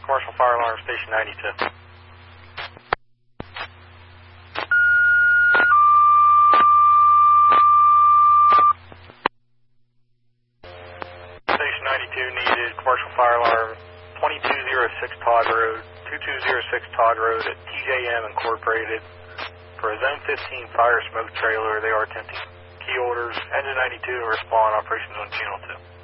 Commercial fire alarm, station 92. Station 92 needed commercial fire alarm, 2206 Todd Road, 2206 Todd Road at TJM Incorporated for a Zone 15 fire smoke trailer. They are attempting key orders. Engine 92 to respond. Operations on channel 2.